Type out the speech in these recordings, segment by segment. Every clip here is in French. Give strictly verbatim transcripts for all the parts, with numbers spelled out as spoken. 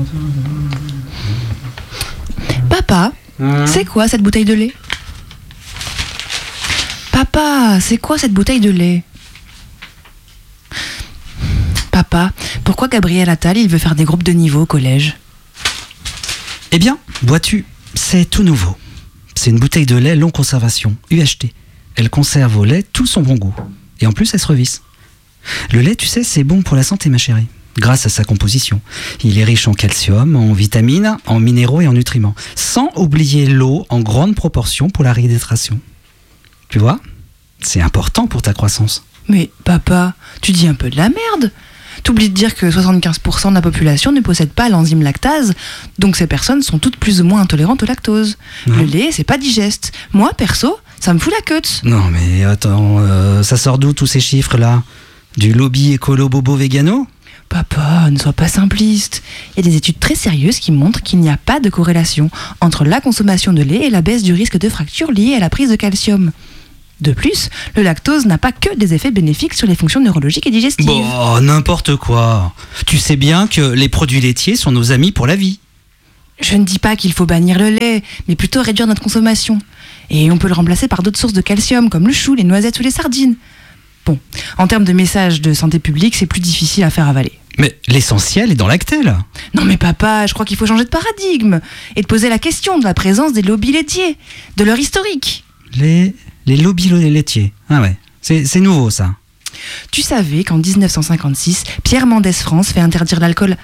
Papa, Mmh. c'est quoi cette bouteille de lait? Papa, c'est quoi cette bouteille de lait? Papa, pourquoi Gabriel Attal, il veut faire des groupes de niveau au collège? Eh bien, vois-tu, c'est tout nouveau. C'est une bouteille de lait longue conservation, U H T. Elle conserve au lait tout son bon goût. Et en plus, elle se revisse. Le lait, tu sais, c'est bon pour la santé, ma chérie. Grâce à sa composition. Il est riche en calcium, en vitamines, en minéraux et en nutriments. Sans oublier l'eau en grande proportion pour la réhydratation. Tu vois, c'est important pour ta croissance. Mais papa, tu dis un peu de la merde. T'oublies de dire que soixante-quinze pour cent de la population ne possède pas l'enzyme lactase, donc ces personnes sont toutes plus ou moins intolérantes au lactose. Non. Le lait, c'est pas digeste. Moi, perso, ça me fout la queue. Non mais attends, euh, ça sort d'où tous ces chiffres-là? Du lobby écolo-bobo-végano? Papa, ne sois pas simpliste. Il y a des études très sérieuses qui montrent qu'il n'y a pas de corrélation entre la consommation de lait et la baisse du risque de fracture liée à la prise de calcium. De plus, le lactose n'a pas que des effets bénéfiques sur les fonctions neurologiques et digestives. Bon, n'importe quoi. Tu sais bien que les produits laitiers sont nos amis pour la vie. Je ne dis pas qu'il faut bannir le lait, mais plutôt réduire notre consommation. Et on peut le remplacer par d'autres sources de calcium, comme le chou, les noisettes ou les sardines. Bon, en termes de message de santé publique, c'est plus difficile à faire avaler. Mais l'essentiel est dans l'actel. Non mais papa, je crois qu'il faut changer de paradigme et de poser la question de la présence des lobbies laitiers, de leur historique. Les, les lobbies laitiers. Ah ouais, c'est, c'est nouveau ça. Tu savais qu'en dix-neuf cent cinquante-six, Pierre Mendès France fait interdire l'alcool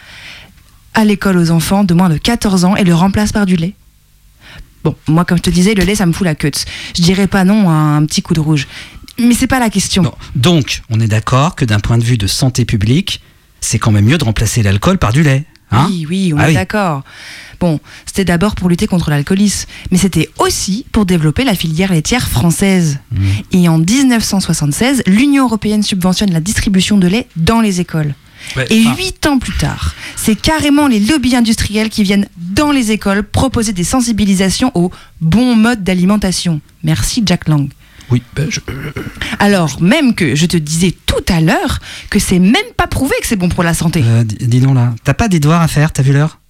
à l'école aux enfants de moins de quatorze ans et le remplace par du lait? Bon, moi comme je te disais, le lait ça me fout la queue. Je dirais pas non à un petit coup de rouge. Mais c'est pas la question. Non. Donc, on est d'accord que d'un point de vue de santé publique, c'est quand même mieux de remplacer l'alcool par du lait. Hein? Oui, oui, on Ah est oui. d'accord. Bon, c'était d'abord pour lutter contre l'alcoolisme, mais c'était aussi pour développer la filière laitière française. Mmh. Et en dix-neuf cent soixante-seize, l'Union européenne subventionne la distribution de lait dans les écoles. Ouais, Et enfin, huit ans plus tard, c'est carrément les lobbies industriels qui viennent dans les écoles proposer des sensibilisations aux bons modes d'alimentation. Merci Jack Lang. oui, ben, je- Alors même que je te disais tout à l'heure que c'est même pas prouvé que c'est bon pour la santé. euh, dis dis donc là, t'as pas des devoirs à faire, t'as vu l'heure?